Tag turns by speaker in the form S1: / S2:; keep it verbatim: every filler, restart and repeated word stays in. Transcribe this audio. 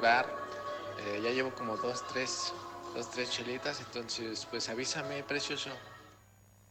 S1: bar. Eh, ya llevo como dos, tres, dos, tres chelitas, entonces pues avísame, precioso.